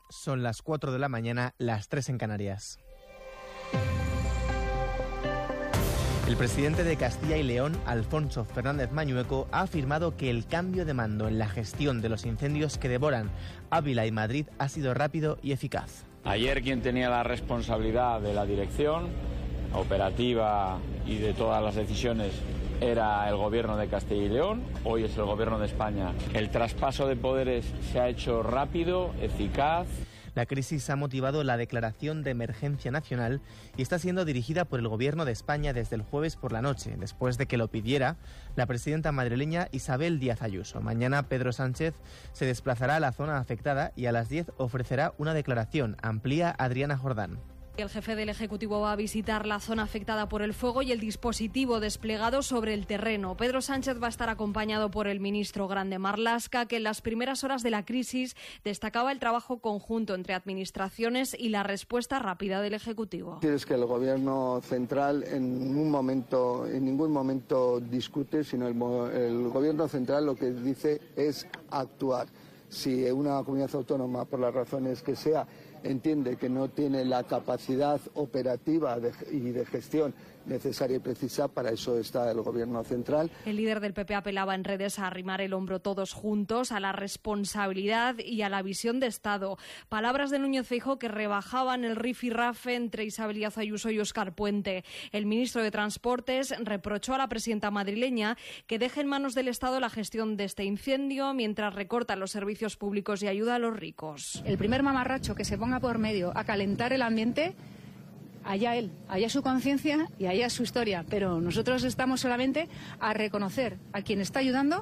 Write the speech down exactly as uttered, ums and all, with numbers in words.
Son las cuatro de la mañana, las tres en Canarias. El presidente de Castilla y León, Alfonso Fernández Mañueco, ha afirmado que el cambio de mando en la gestión de los incendios que devoran Ávila y Madrid ha sido rápido y eficaz. Ayer quien tenía la responsabilidad de la dirección operativa y de todas las decisiones era el gobierno de Castilla y León, hoy es el gobierno de España. El traspaso de poderes se ha hecho rápido, eficaz. La crisis ha motivado la declaración de emergencia nacional y está siendo dirigida por el Gobierno de España desde el jueves por la noche, después de que lo pidiera la presidenta madrileña Isabel Díaz Ayuso. Mañana Pedro Sánchez se desplazará a la zona afectada y a las diez ofrecerá una declaración. Amplía Adriana Jordán. El jefe del Ejecutivo va a visitar la zona afectada por el fuego y el dispositivo desplegado sobre el terreno. Pedro Sánchez va a estar acompañado por el ministro Grande Marlaska, que en las primeras horas de la crisis destacaba el trabajo conjunto entre administraciones y la respuesta rápida del Ejecutivo. Es que el Gobierno central en un momento, en ningún momento discute, sino el, el Gobierno central lo que dice es actuar. Si una comunidad autónoma, por las razones que sea, entiende que no tiene la capacidad operativa de, y de gestión necesaria y precisa, para eso está el Gobierno central. El líder del P P apelaba en redes a arrimar el hombro todos juntos, a la responsabilidad y a la visión de Estado. Palabras de Núñez Feijóo que rebajaban el rifirrafe entre Isabel Díaz Ayuso y Óscar Puente. El ministro de Transportes reprochó a la presidenta madrileña que deje en manos del Estado la gestión de este incendio mientras recorta los servicios públicos y ayuda a los ricos. El primer mamarracho que se ponga por medio a calentar el ambiente, allá él, allá su conciencia y allá su historia, pero nosotros estamos solamente a reconocer a quien está ayudando